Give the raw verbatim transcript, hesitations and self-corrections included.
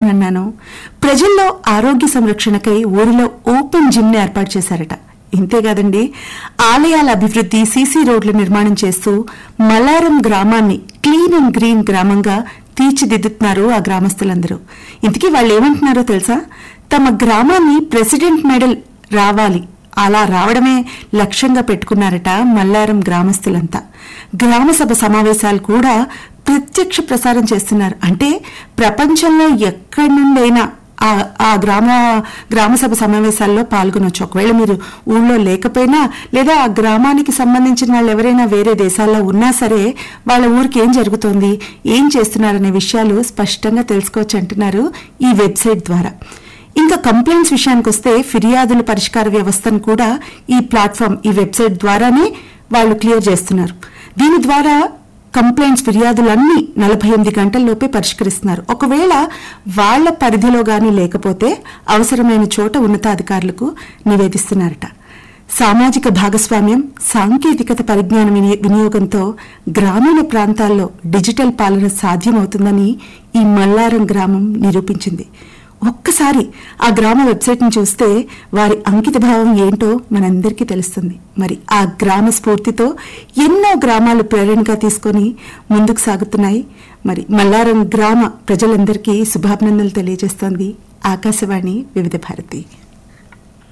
చెప్తున్నాను. ప్రజల్లో ఆరోగ్య సంరక్షణకై ఊరిలో ఓపెన్ జిమ్ ని ఏర్పాటు చేశారట. ఇంతేకాదండి, ఆలయాల అభివృద్ధి, సీసీ రోడ్ల నిర్మాణం చేస్తూ మల్లారం గ్రామాన్ని క్లీన్ అండ్ గ్రీన్ గ్రామంగా తీర్చిదిద్దుతున్నారు ఆ గ్రామస్తులందరూ. ఇంతకీ వాళ్ళు ఏమంటున్నారో తెలుసా? తమ గ్రామాన్ని ప్రెసిడెంట్ మెడల్ రావాలి, అలా రావడమే లక్ష్యంగా పెట్టుకున్నారట మల్లారం గ్రామస్తులంతా. గ్రామసభ సమావేశాలు కూడా ప్రత్యక్ష ప్రసారం చేస్తున్నారు. అంటే ప్రపంచంలో ఎక్కడి నుండైనా ఆ గ్రామ గ్రామసభ సమావేశాల్లో పాల్గొనొచ్చు. ఒకవేళ మీరు ఊళ్ళో లేకపోయినా, లేదా ఆ గ్రామానికి సంబంధించిన వాళ్ళు ఎవరైనా వేరే దేశాల్లో ఉన్నా సరే, వాళ్ళ ఊరికి ఏం జరుగుతోంది, ఏం చేస్తున్నారనే విషయాలు స్పష్టంగా తెలుసుకోవచ్చు అంటున్నారు ఈ వెబ్సైట్ ద్వారా. ఇంకా కంప్లైంట్స్ విషయానికి వస్తే ఫిర్యాదుల పరిష్కార వ్యవస్థను కూడా ఈ ప్లాట్ఫామ్, ఈ వెబ్సైట్ ద్వారానే వాళ్ళు క్లియర్ చేస్తున్నారు. దీని ద్వారా కంప్లైంట్స్, ఫిర్యాదులన్నీ నలభై ఎనిమిది గంటల్లోపే పరిష్కరిస్తున్నారు. ఒకవేళ వాళ్ల పరిధిలో గానీ లేకపోతే అవసరమైన చోట ఉన్నతాధికారులకు నివేదిస్తున్నారట. సామాజిక భాగస్వామ్యం, సాంకేతికత పరిజ్ఞాన వినియోగంతో గ్రామీణ ప్రాంతాల్లో డిజిటల్ పాలన సాధ్యమవుతుందని ఈ మల్లారం గ్రామం నిరూపించింది. ఒక్కసారి ఆ గ్రామ వెబ్సైట్ ని చూస్తే వారి అంకిత భావం ఏంటో మనందరికీ తెలుస్తుంది. మరి ఆ గ్రామ స్ఫూర్తితో ఎన్నో గ్రామాలు ప్రేరణగా తీసుకొని ముందుకు సాగుతున్నాయి. మరి మల్లారం గ్రామ ప్రజలందరికీ శుభాభినందనలు తెలియజేస్తోంది ఆకాశవాణి వివిధ భారతి.